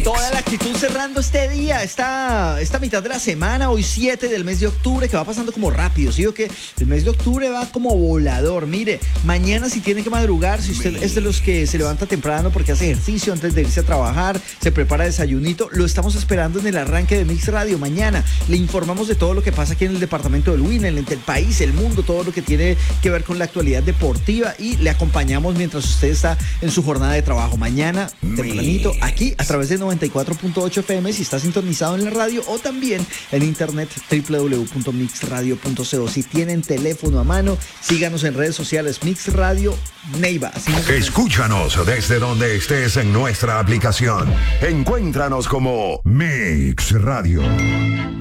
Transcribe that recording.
Toda la actitud cerrando este día, esta mitad de la semana, hoy 7 del mes de octubre, que va pasando como rápido, ¿sí o qué? El mes de octubre va como volador. Mire, mañana si tiene que madrugar, si usted es de los que se levanta temprano porque hace ejercicio antes de irse a trabajar, se prepara desayunito, lo estamos esperando en el arranque de Mix Radio. Mañana le informamos de todo lo que pasa aquí en el departamento del Huila, en el país, el mundo, todo lo que tiene que ver con la actualidad deportiva, y le acompañamos mientras usted está en su jornada de trabajo. Mañana, tempranito, aquí a través de 94.8 FM si está sintonizado en la radio, o también en internet www.mixradio.co. Si tienen teléfono a mano, síganos en redes sociales, Mix Radio Neiva. Escúchanos desde donde estés en nuestra aplicación. Encuéntranos como Mix Radio.